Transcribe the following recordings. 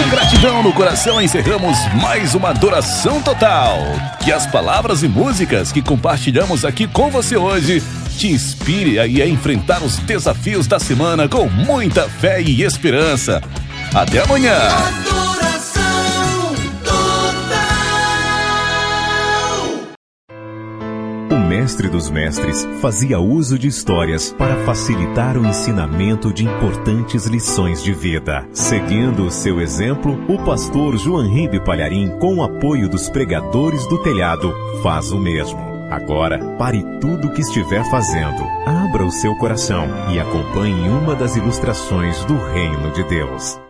Com gratidão no coração, encerramos mais uma adoração total. Que as palavras e músicas que compartilhamos aqui com você hoje te inspire a enfrentar os desafios da semana com muita fé e esperança. Até amanhã! O Mestre dos Mestres fazia uso de histórias para facilitar o ensinamento de importantes lições de vida. Seguindo o seu exemplo, o pastor João Ribe Palharim, com o apoio dos pregadores do telhado, faz o mesmo. Agora, pare tudo o que estiver fazendo, abra o seu coração e acompanhe uma das ilustrações do Reino de Deus.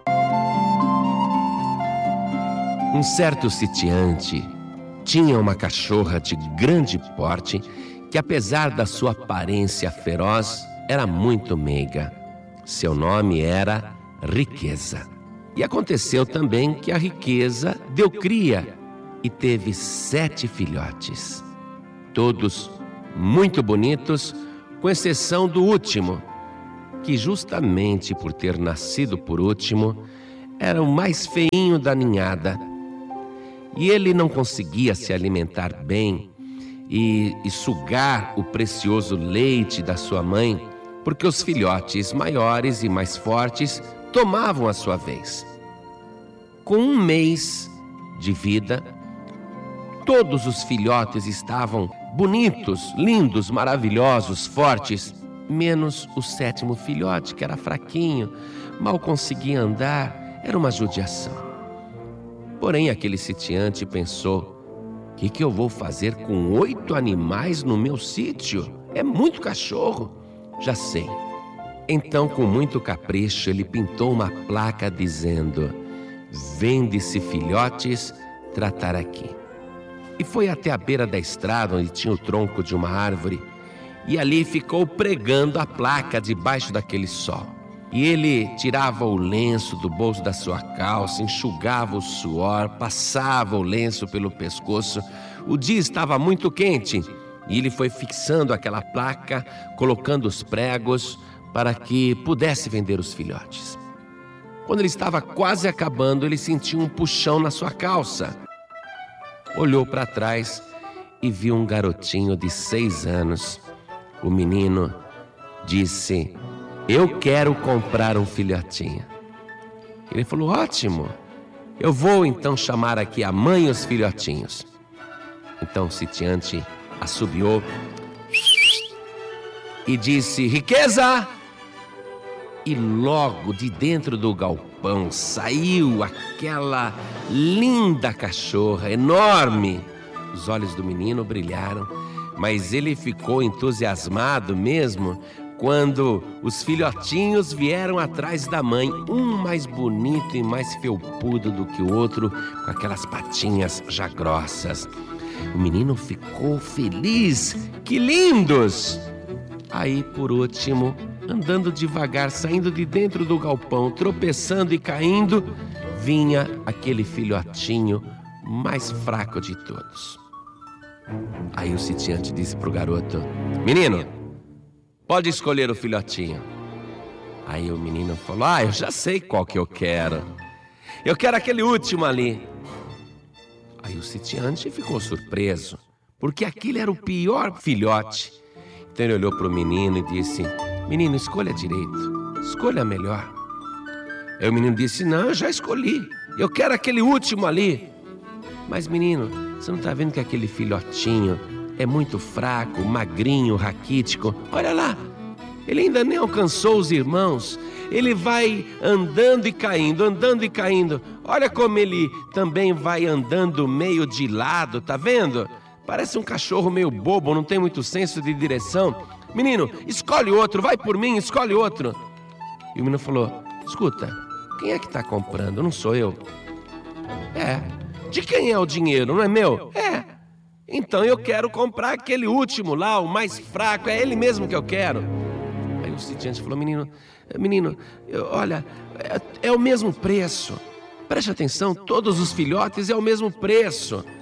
Um certo sitiante tinha uma cachorra de grande porte que, apesar da sua aparência feroz, era muito meiga. Seu nome era Riqueza. E aconteceu também que a Riqueza deu cria e teve 7 filhotes. Todos muito bonitos, com exceção do último, que justamente por ter nascido por último, era o mais feinho da ninhada. E ele não conseguia se alimentar bem e sugar o precioso leite da sua mãe, porque os filhotes maiores e mais fortes tomavam a sua vez. Com 1 mês de vida, todos os filhotes estavam bonitos, lindos, maravilhosos, fortes, menos o 7º filhote, que era fraquinho, mal conseguia andar, era uma judiação. Porém, aquele sitiante pensou: o que eu vou fazer com 8 animais no meu sítio? É muito cachorro. Já sei. Então, com muito capricho, ele pintou uma placa dizendo: vende-se filhotes, tratar aqui. E foi até a beira da estrada, onde tinha o tronco de uma árvore, e ali ficou pregando a placa debaixo daquele sol. E ele tirava o lenço do bolso da sua calça, enxugava o suor, passava o lenço pelo pescoço. O dia estava muito quente e ele foi fixando aquela placa, colocando os pregos para que pudesse vender os filhotes. Quando ele estava quase acabando, ele sentiu um puxão na sua calça. Olhou para trás e viu um garotinho de 6 anos. O menino disse: eu quero comprar um filhotinho. Ele falou: ótimo, eu vou então chamar aqui a mãe e os filhotinhos. Então o sitiante assobiou e disse: Riqueza! E logo de dentro do galpão saiu aquela linda cachorra, enorme. Os olhos do menino brilharam, mas ele ficou entusiasmado mesmo quando os filhotinhos vieram atrás da mãe, um mais bonito e mais felpudo do que o outro, com aquelas patinhas já grossas. O menino ficou feliz. Que lindos! Aí, por último, andando devagar, saindo de dentro do galpão, tropeçando e caindo, vinha aquele filhotinho mais fraco de todos. Aí o sitiante disse pro garoto: menino, pode escolher o filhotinho. Aí o menino falou: eu já sei qual que eu quero. Eu quero aquele último ali. Aí o sitiante ficou surpreso, porque aquele era o pior filhote. Então ele olhou para o menino e disse: menino, escolha direito, escolha melhor. Aí o menino disse: não, eu já escolhi, eu quero aquele último ali. Mas menino, você não está vendo que aquele filhotinho é muito fraco, magrinho, raquítico? Olha lá, ele ainda nem alcançou os irmãos. Ele vai andando e caindo, andando e caindo. Olha como ele também vai andando meio de lado, tá vendo? Parece um cachorro meio bobo, não tem muito senso de direção. Menino, escolhe outro, vai por mim, escolhe outro. E o menino falou: escuta, quem é que está comprando? Não sou eu. É. De quem é o dinheiro? Não é meu? É. Então eu quero comprar aquele último lá, o mais fraco, é ele mesmo que eu quero. Aí o sitiante falou: menino, olha, é o mesmo preço. Preste atenção, todos os filhotes é o mesmo preço.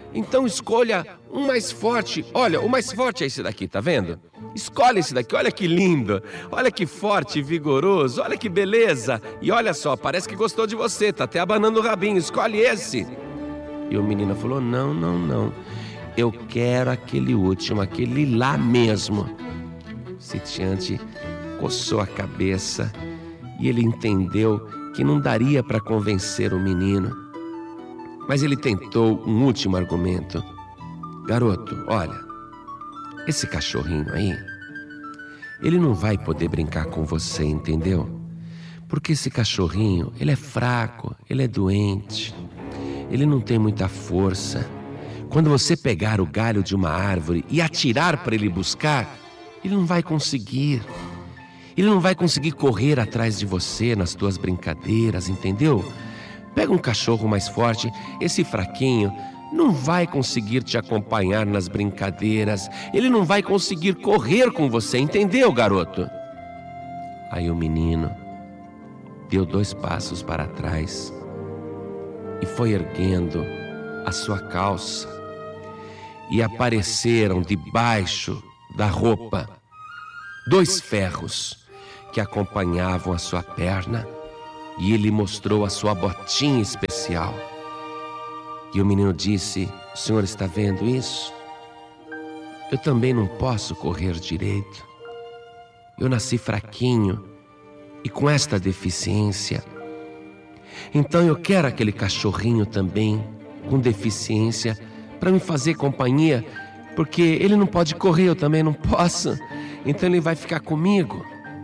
Então escolha um mais forte. Olha, o mais forte é esse daqui, tá vendo? Escolhe esse daqui, olha que lindo, olha que forte e vigoroso, olha que beleza. E olha só, parece que gostou de você, tá até abanando o rabinho, escolhe esse. E o menino falou, não, eu quero aquele último, aquele lá mesmo. O sitiante coçou a cabeça e ele entendeu que não daria para convencer o menino. Mas ele tentou um último argumento. Garoto, olha, esse cachorrinho aí, ele não vai poder brincar com você, entendeu? Porque esse cachorrinho, ele é fraco, ele é doente, ele não tem muita força. Quando você pegar o galho de uma árvore e atirar para ele buscar, ele não vai conseguir. Ele não vai conseguir correr atrás de você nas tuas brincadeiras, entendeu? Pega um cachorro mais forte, esse fraquinho não vai conseguir te acompanhar nas brincadeiras. Ele não vai conseguir correr com você, entendeu, garoto? Aí o menino deu 2 passos para trás e foi erguendo a sua calça. E apareceram debaixo da roupa 2 ferros que acompanhavam a sua perna. E ele mostrou a sua botinha especial. E o menino disse, o senhor está vendo isso? Eu também não posso correr direito. Eu nasci fraquinho e com esta deficiência. Então eu quero aquele cachorrinho também com deficiência para me fazer companhia, porque ele não pode correr, eu também não posso. Então ele vai ficar comigo.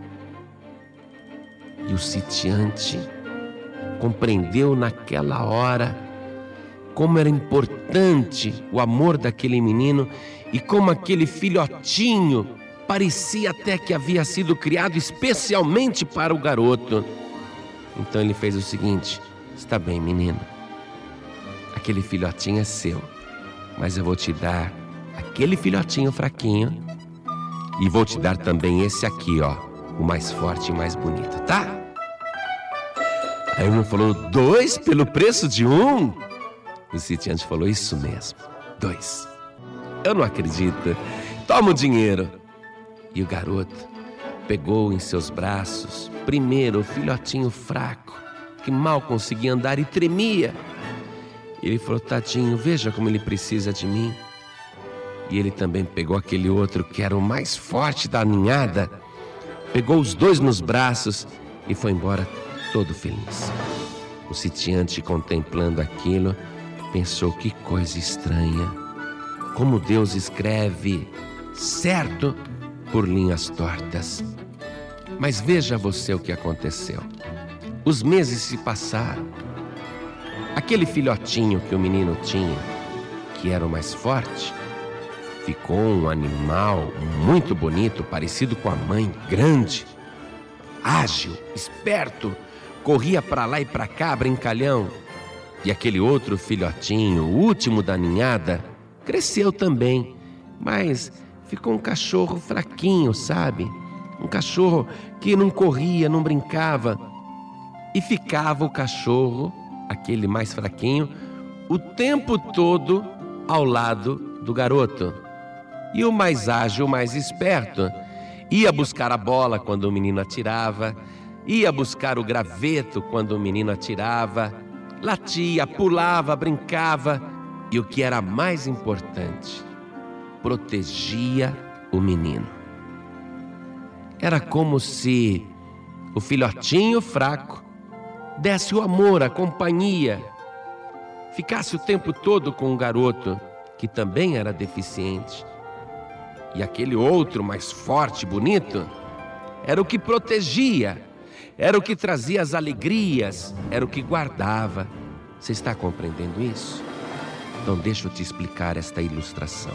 E o sitiante compreendeu naquela hora como era importante o amor daquele menino e como aquele filhotinho parecia até que havia sido criado especialmente para o garoto. Então ele fez o seguinte: está bem, menino, aquele filhotinho é seu, mas eu vou te dar aquele filhotinho fraquinho e vou te dar também esse aqui, ó, o mais forte e mais bonito, tá? Aí o menino falou, 2 pelo preço de 1? O sitiante falou, isso mesmo, 2. Eu não acredito, toma o dinheiro. E o garoto pegou em seus braços, primeiro o filhotinho fraco, que mal conseguia andar e tremia. Ele falou, tadinho, veja como ele precisa de mim. E ele também pegou aquele outro que era o mais forte da ninhada, pegou os 2 nos braços e foi embora todo feliz. O sitiante, contemplando aquilo, pensou, que coisa estranha, como Deus escreve certo por linhas tortas. Mas veja você o que aconteceu. Os meses se passaram. Aquele filhotinho que o menino tinha, que era o mais forte, ficou um animal muito bonito, parecido com a mãe, grande, ágil, esperto, corria para lá e para cá, brincalhão. E aquele outro filhotinho, o último da ninhada, cresceu também, mas ficou um cachorro fraquinho, sabe? Um cachorro que não corria, não brincava. E ficava o cachorro, aquele mais fraquinho, o tempo todo ao lado do garoto. E o mais ágil, o mais esperto, ia buscar a bola quando o menino atirava, ia buscar o graveto quando o menino atirava, latia, pulava, brincava e, o que era mais importante, protegia o menino. Era como se o filhotinho fraco desse o amor, a companhia, ficasse o tempo todo com o garoto, que também era deficiente. E aquele outro mais forte, bonito, era o que protegia, era o que trazia as alegrias, era o que guardava. Você está compreendendo isso? Então deixa eu te explicar esta ilustração.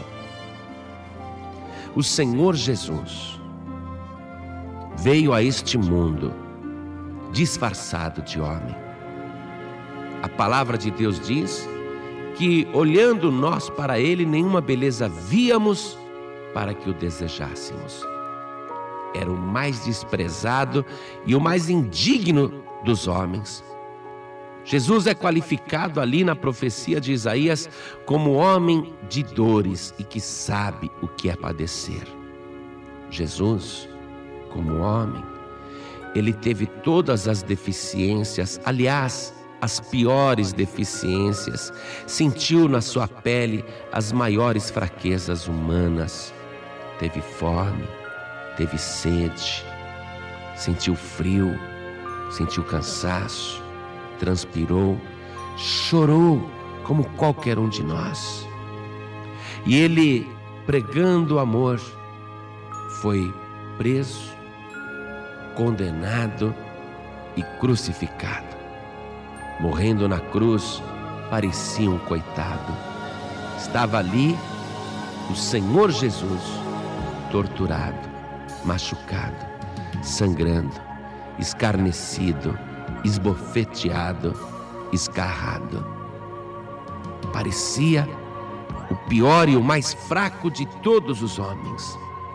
O Senhor Jesus veio a este mundo disfarçado de homem. A palavra de Deus diz que, olhando nós para Ele, nenhuma beleza víamos para que o desejássemos. Era o mais desprezado e o mais indigno dos homens. Jesus é qualificado ali na profecia de Isaías como homem de dores e que sabe o que é padecer. Jesus, como homem, ele teve todas as deficiências, aliás, as piores deficiências, sentiu na sua pele as maiores fraquezas humanas. Teve fome, teve sede, sentiu frio, sentiu cansaço, transpirou, chorou como qualquer um de nós. E ele, pregando o amor, foi preso, condenado e crucificado. Morrendo na cruz, parecia um coitado. Estava ali o Senhor Jesus, torturado, machucado, sangrando, escarnecido, esbofeteado, escarrado. Parecia o pior e o mais fraco de todos os homens.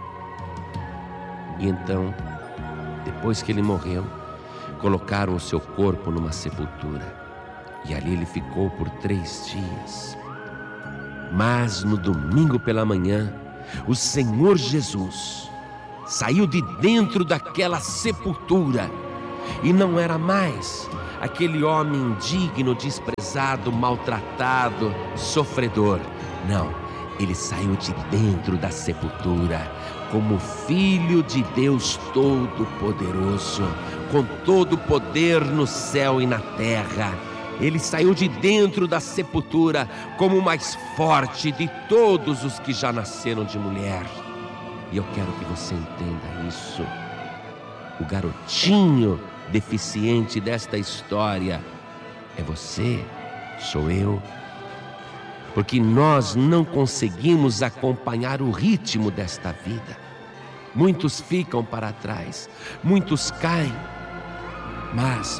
E então, depois que ele morreu, colocaram o seu corpo numa sepultura. E ali ele ficou por 3 dias. Mas no domingo pela manhã, o Senhor Jesus saiu de dentro daquela sepultura. E não era mais aquele homem indigno, desprezado, maltratado, sofredor. Não, ele saiu de dentro da sepultura como Filho de Deus Todo-Poderoso, com todo o poder no céu e na terra. Ele saiu de dentro da sepultura como o mais forte de todos os que já nasceram de mulher. E eu quero que você entenda isso. O garotinho deficiente desta história é você, sou eu. Porque nós não conseguimos acompanhar o ritmo desta vida. Muitos ficam para trás, muitos caem. Mas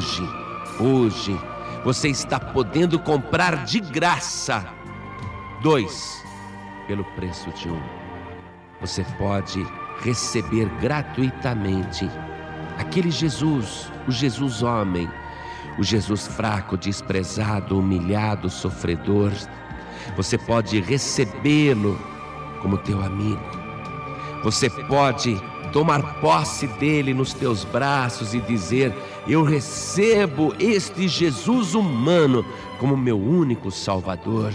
hoje, você está podendo comprar de graça 2 pelo preço de 1. Você pode receber gratuitamente aquele Jesus, o Jesus homem, o Jesus fraco, desprezado, humilhado, sofredor. Você pode recebê-lo como teu amigo. Você pode tomar posse dele nos teus braços e dizer: eu recebo este Jesus humano como meu único Salvador.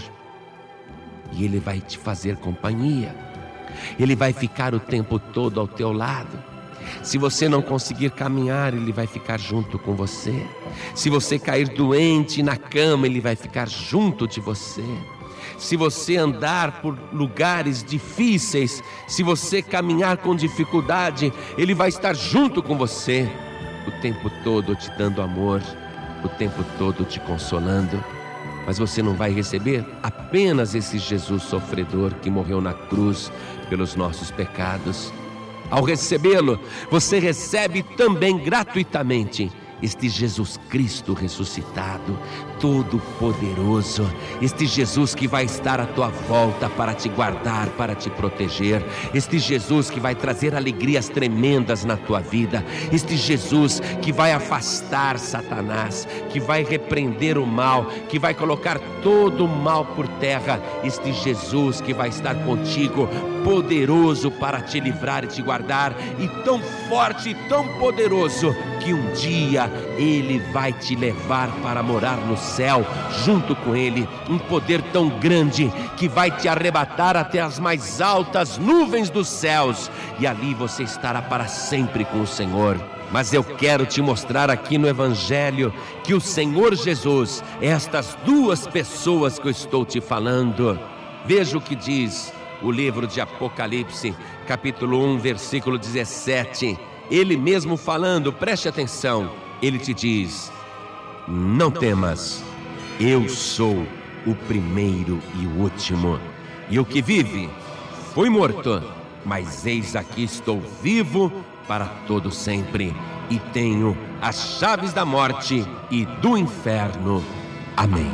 E ele vai te fazer companhia. Ele vai ficar o tempo todo ao teu lado. Se você não conseguir caminhar, ele vai ficar junto com você. Se você cair doente na cama, ele vai ficar junto de você. Se você andar por lugares difíceis, se você caminhar com dificuldade, ele vai estar junto com você, o tempo todo te dando amor, o tempo todo te consolando. Mas você não vai receber apenas esse Jesus sofredor que morreu na cruz pelos nossos pecados. Ao recebê-lo, você recebe também gratuitamente este Jesus Cristo ressuscitado, todo-poderoso, este Jesus que vai estar à tua volta para te guardar, para te proteger, este Jesus que vai trazer alegrias tremendas na tua vida, este Jesus que vai afastar Satanás, que vai repreender o mal, que vai colocar todo o mal por terra, este Jesus que vai estar contigo, poderoso para te livrar e te guardar, e tão forte e tão poderoso que um dia ele vai te levar para morar no céu junto com ele, um poder tão grande que vai te arrebatar até as mais altas nuvens dos céus, e ali você estará para sempre com o Senhor. Mas eu quero te mostrar aqui no Evangelho que o Senhor Jesus é estas 2 pessoas que eu estou te falando. Veja o que diz o livro de Apocalipse, capítulo 1, versículo 17. Ele mesmo falando, preste atenção, ele te diz: não temas, eu sou o primeiro e o último, e o que vive foi morto, mas eis aqui estou vivo para todo sempre, e tenho as chaves da morte e do inferno. Amém.